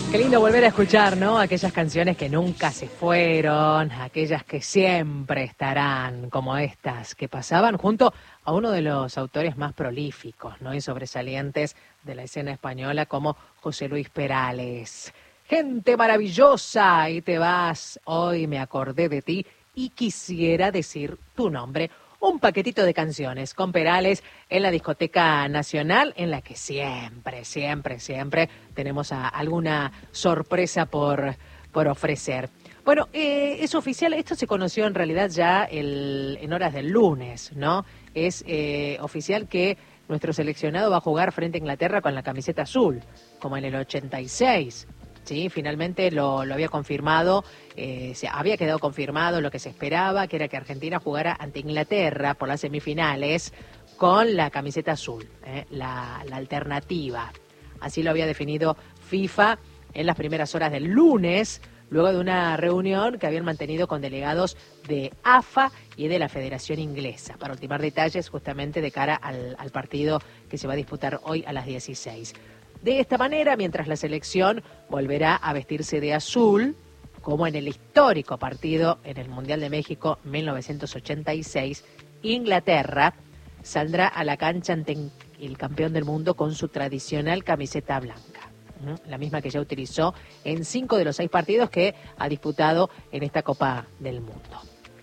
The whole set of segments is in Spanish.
Qué lindo volver a escuchar, ¿no? Aquellas canciones que nunca se fueron, aquellas que siempre estarán, como estas que pasaban junto a uno de los autores más prolíficos, ¿no? Y sobresalientes de la escena española como José Luis Perales. Gente maravillosa, ahí te vas, hoy me acordé de ti y quisiera decir tu nombre. Un paquetito de canciones con Perales en la Discoteca Nacional, en la que siempre tenemos alguna sorpresa por ofrecer. Bueno, es oficial, esto se conoció en realidad ya en horas del lunes, ¿no? Es oficial que nuestro seleccionado va a jugar frente a Inglaterra con la camiseta azul, como en el 86. Sí, finalmente lo había confirmado, había quedado confirmado lo que se esperaba, que era que Argentina jugara ante Inglaterra por las semifinales con la camiseta azul, la alternativa. Así lo había definido FIFA en las primeras horas del lunes, luego de una reunión que habían mantenido con delegados de AFA y de la Federación Inglesa, para ultimar detalles justamente de cara al partido que se va a disputar hoy a las 16. De esta manera, mientras la selección volverá a vestirse de azul, como en el histórico partido en el Mundial de México 1986, Inglaterra saldrá a la cancha ante el campeón del mundo con su tradicional camiseta blanca, la misma que ya utilizó en 5 de los 6 partidos que ha disputado en esta Copa del Mundo.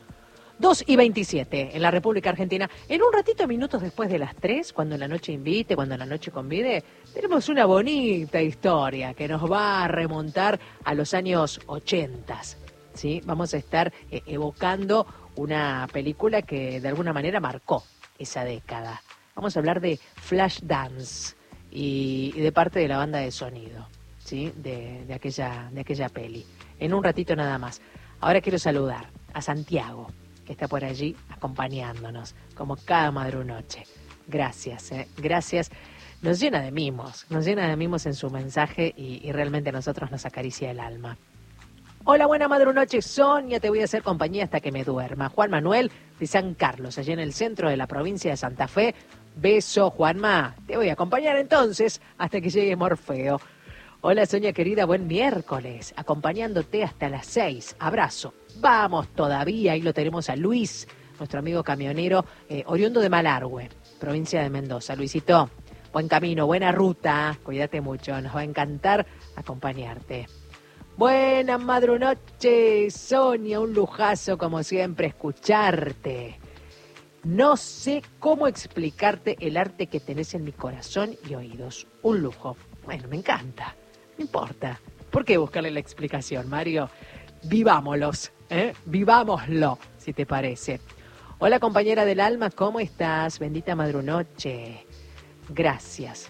2:27 en la República Argentina. En un ratito, minutos después de las 3, cuando la noche invite, cuando la noche convide, tenemos una bonita historia que nos va a remontar a los años 80. ¿Sí? Vamos a estar evocando una película que de alguna manera marcó esa década. Vamos a hablar de Flashdance y de parte de la banda de sonido, ¿sí? de aquella peli. En un ratito nada más. Ahora quiero saludar a Santiago, que está por allí acompañándonos, como cada madrunoche. Gracias, gracias. Nos llena de mimos en su mensaje y realmente a nosotros nos acaricia el alma. Hola, buena madrunoche, Sonia, te voy a hacer compañía hasta que me duerma. Juan Manuel de San Carlos, allí en el centro de la provincia de Santa Fe. Beso, Juanma, te voy a acompañar entonces hasta que llegue Morfeo. Hola, Sonia querida, buen miércoles, acompañándote hasta las 6. Abrazo. Vamos todavía, ahí lo tenemos a Luis, nuestro amigo camionero, oriundo de Malargüe, provincia de Mendoza. Luisito, buen camino, buena ruta, cuídate mucho, nos va a encantar acompañarte. Buenas madrunoches, Sonia, un lujazo como siempre escucharte. No sé cómo explicarte el arte que tenés en mi corazón y oídos, un lujo. Bueno, me encanta. No importa. ¿Por qué buscarle la explicación, Mario? Vivámoslos, vivámoslo, si te parece. Hola, compañera del alma, ¿cómo estás? Bendita madrunoche. Gracias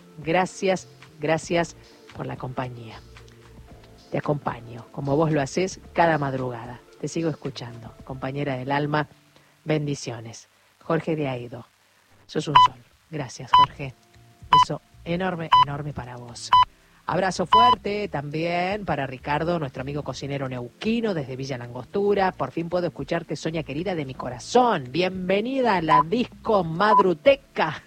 por la compañía. Te acompaño, como vos lo haces cada madrugada. Te sigo escuchando, compañera del alma. Bendiciones. Jorge de Aido, sos un sol. Gracias, Jorge. Beso enorme para vos. Abrazo fuerte también para Ricardo, nuestro amigo cocinero neuquino desde Villa Langostura. Por fin puedo escucharte, Sonia querida de mi corazón. Bienvenida a la Disco Madruteca.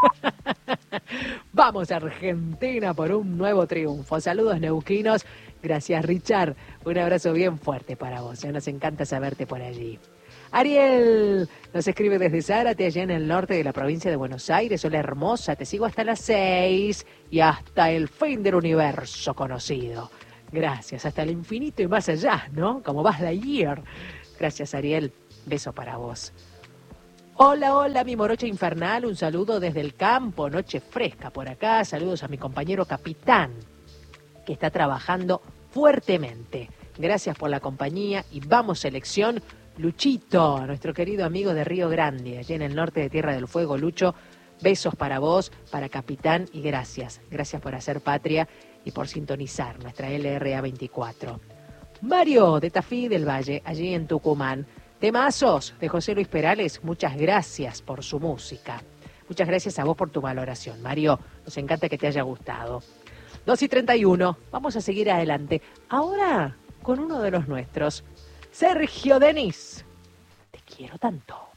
Vamos a Argentina por un nuevo triunfo. Saludos neuquinos. Gracias, Richard. Un abrazo bien fuerte para vos. Ya nos encanta saberte por allí. Ariel nos escribe desde Zárate, allá en el norte de la provincia de Buenos Aires. Hola, hermosa, te sigo hasta las 6 y hasta el fin del universo conocido. Gracias, hasta el infinito y más allá, ¿no? Como Buzz Lightyear. Gracias, Ariel. Beso para vos. Hola, mi morocha infernal. Un saludo desde el campo. Noche fresca por acá. Saludos a mi compañero capitán, que está trabajando fuertemente. Gracias por la compañía y vamos selección. Luchito, nuestro querido amigo de Río Grande, allí en el norte de Tierra del Fuego. Lucho, besos para vos, para Capitán y gracias. Gracias por hacer patria y por sintonizar nuestra LRA 24. Mario de Tafí del Valle, allí en Tucumán. Temazos de José Luis Perales, muchas gracias por su música. Muchas gracias a vos por tu valoración, Mario. Nos encanta que te haya gustado. 2:31, vamos a seguir adelante. Ahora con uno de los nuestros. Sergio Denis, te quiero tanto.